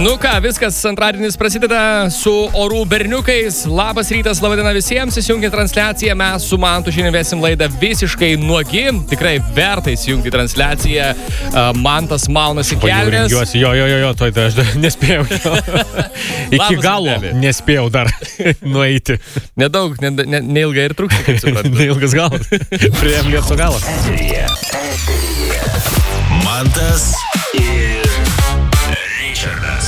Nu ką, viskas, antradienis prasideda su orų berniukais. Labas rytas, laba diena visiems, įsijungia transliaciją. Mes su Mantu šiandien vesim laidą visiškai nuogi. Tikrai verta įsijungti transliaciją. Mantas maunasi kelnes. Jo, tai aš nespėjau. Iki galo nespėjau dar nueiti. Nedaug, neilgai ir truks. Neilgas galas. Priėjom liepto galą. Mantas ir Ričardas.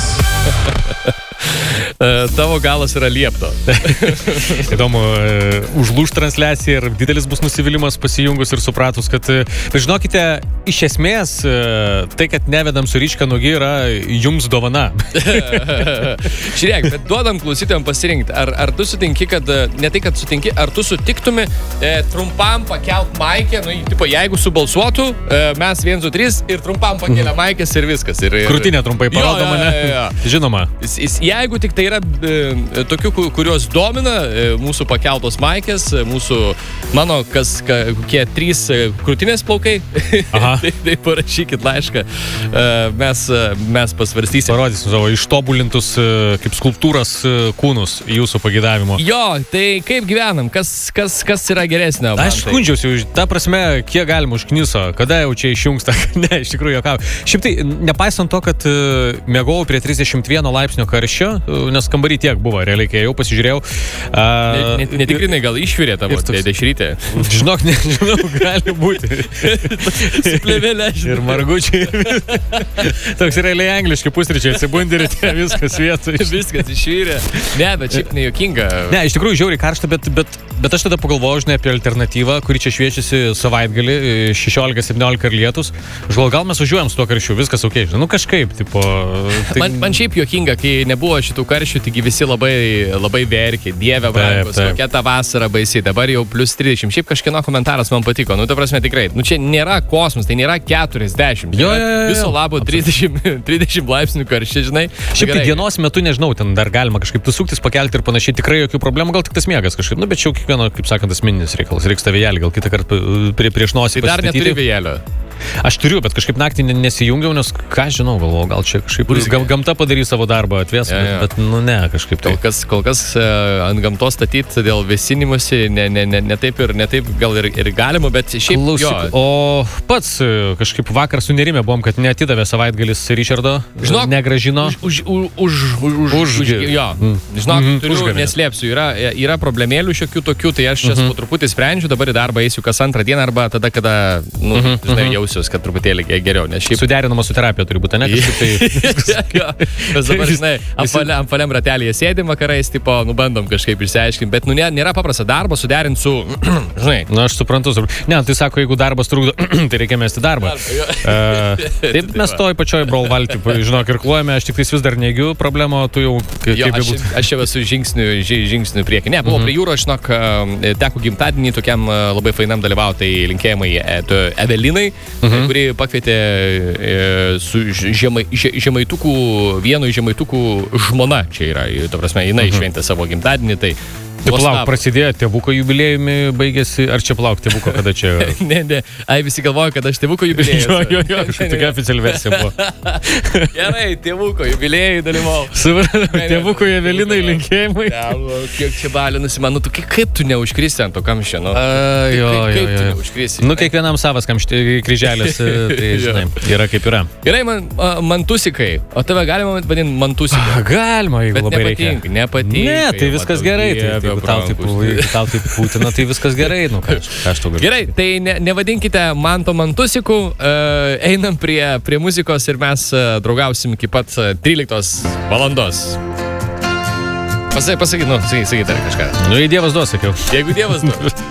Tavo galas yra liepto. Įdomu, užlūž transliacija ir didelis bus nusivylimas pasijungus ir supratus, kad, bet žinokite, iš esmės, tai, kad nevedam su Ryčka nugi, yra jums dovana. Žiūrėk, bet duodam klausytojams pasirinkti. Ar tu sutinki, kad, ne tai, kad sutinki, ar tu sutiktumė trumpam pakelt maikę, nu, tipo, jeigu subalsuotų, mes 1, 2, 3 ir trumpam pakelia maikės ir viskas. Krūtinė trumpai parodo mane. Žinoma. Jeigu tik tai yra tokių, kurios domina mūsų pakeltos maikės, mano kokie 3 krūtinės plaukai, tai parašykit laišką, mes pasvarstysim. Parodysim savo ištobulintus kaip skulptūros kūnus jūsų pagėdavimo. Jo, tai kaip gyvenam, kas yra geresnio? Aš skundžiausi, ta prasme, kiek galima užkniso, kada jau čia išjungsta, ne, iš tikrųjų jokau. Šiaip tai, nepaisant to, kad mėgau prie 31 laipsnio karščio, nes kambarį tiek buvo, realiai, kai jau pasižiūrėjau. Netikrinai, gal išvirė tavo dešrytė? Žinok, nežinau, gali būti. Su plėvelė, ir margučiai. Toks realiai angliški pusryčiai, atsibundi ir viskas vietoj. Viskas išvirė. Ne, bet šiaip nejuokinga. Ne, iš tikrųjų žiauriai karšta, bet aš tada pagalvojau, žinai, apie alternatyvą, kuri čia šviečiasi savaitgalį, 16-17 ir lietus. Žinau, gal mes važiuojam su tuo karščiu, viskas ok. Nu kažkaip, tipo... Man šiaip juokinga, kai nebuvo šitų karščių, taigi visi labai verkė, dieve brangus, kokia ta vasara baisi, dabar jau plus 30. Šiaip kažkieno komentaras man patiko, nu ta prasme tikrai, nu čia nėra kosmos, tai nėra 40. Viso labo 30 laipsnių karščiai, žinai. Šiaip tai dienos metu, nežinau, ten dar galima kažkaip suktis, pakelti ir panašiai, tikrai jokių problemų, gal tik tas miegas kažkaip, nu bet čia jau kiekvieno, kaip sakant, asmeninis reikalas, reiks tą vėjelį, gal kitą kartą prieš nosį pasistatyti. Tai dar neturi vėjelio. Aš turiu, bet kažkaip naktį nesijungiau, nes ką žinau, galvoju, gal čia kažkaip gamta padarys savo darbą, atves, bet nu ne, kažkaip tai. Kol kas ant gamtos statyti dėl vėsinimusi, ne taip gal ir galima, bet šiaip klausyk, o pats kažkaip vakar sunerime buvom, kad neatidavė savaitgalis Ričardo, negražino. Žinok, turiu, neslėpsiu, yra problemėlių šiokių tokių, tai aš čia po truputį sprendžiu, dabar į darbą eisiu kas antrą dieną arba tada, kada, žinai, jausiuos, kad truputėlį geriau, nes šiaip... Suderinama su terapija turi būti, ne? Mes dabar, žinai, apvaliam ratelėje sėdim vakarais, tipo, bandom kažkaip išsiaiškinti, bet, nėra paprasta darbą suderinti su, žinai. Na, aš suprantu. Ne, tai sako, jeigu darbas trukdo, tai reikia mesti darbą. Taip, mes toj pačioj brolvaltį, žinok, ir kluojame, aš tik vis dar neigiu problemą, tu jau... Aš jau esu žingsnių priekį. Ne, buvo prie jūros, žinok, teko gimtadienį tokiam labai fainam dalyvauti, tai linkėjimai Evelinai, kuri pakvietė su vienu iš žemaitukų žmona čia yra, ta prasme, jinai šventė savo gimtadienį, tai... Tai palauk, prasidėjo tėvuko jubiliejumi, baigėsi, ar čia palauk tėvuko, kada čia... Ne, visi galvoja, kad aš tėvuko jubiliejus. Jo, tokia oficiali versija buvo. Gerai, tėvuko jubiliejai dalyvau. Tėvuko Evelinai linkėjimai. Kiek čia balė nusimanu, tu kaip tu neužkrisi ant to kamščio, nu? Kaip tu neužkrisi? Nu, kiekvienam savas kryželis, tai žinai, yra kaip yra. Gerai, mantusikai, o tave galima vadinti mantusikai? Galima, jeigu labai reikia. Nepatinka. Ne, tai viskas gerai. Jeigu tau taip būtina, tai viskas gerai, nu ką aš tau galiu. Gerai, tai nevadinkite Manto mantusikų, einam prie muzikos ir mes draugausim iki pat 13 valandos. Pasakyk, sakyk dar kažką. Nu, jei Dievas duos, sakiau. Jeigu Dievas duos.